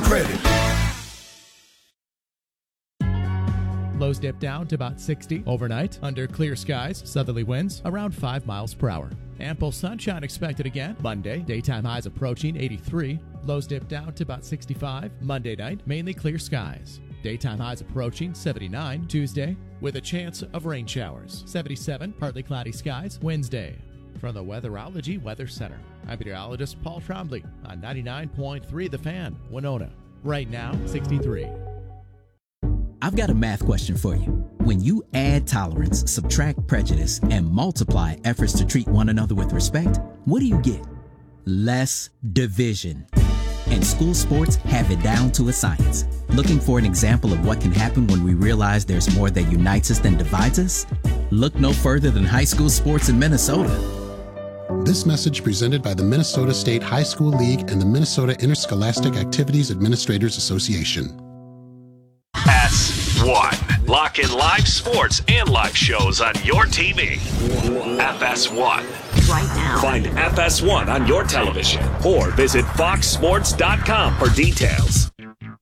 credit. Lows dip down to about 60 overnight. Under clear skies, southerly winds around 5 miles per hour. Ample sunshine expected again Monday. Daytime highs approaching 83. Lows dip down to about 65. Monday night, mainly clear skies. Daytime highs approaching 79 Tuesday with a chance of rain showers. 77, partly cloudy skies Wednesday. From the Weatherology Weather Center, I'm meteorologist Paul Trombley on 99.3 The Fan, Winona. Right now, 63. I've got a math question for you. When you add tolerance, subtract prejudice, and multiply efforts to treat one another with respect, what do you get? Less division. And school sports have it down to a science. Looking for an example of what can happen when we realize there's more that unites us than divides us? Look no further than high school sports in Minnesota. This message presented by the Minnesota State High School League and the Minnesota Interscholastic Activities Administrators Association. FS1. Lock in live sports and live shows on your TV. FS1. Right now. Find FS1 on your television or visit foxsports.com for details.